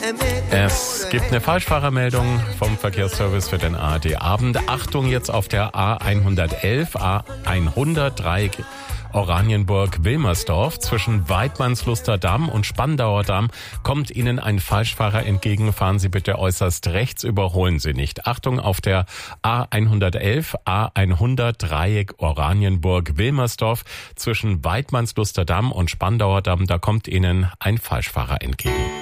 Es gibt eine Falschfahrermeldung vom Verkehrsservice für den ARD-Abend. Achtung, jetzt auf der A111, A100 Oranienburg-Wilmersdorf zwischen Weidmannsluster Damm und Spandauer Damm kommt Ihnen ein Falschfahrer entgegen. Fahren Sie bitte äußerst rechts, überholen Sie nicht. Achtung, auf der A111, A100 Oranienburg-Wilmersdorf zwischen Weidmannsluster Damm und Spandauer Damm, da kommt Ihnen ein Falschfahrer entgegen.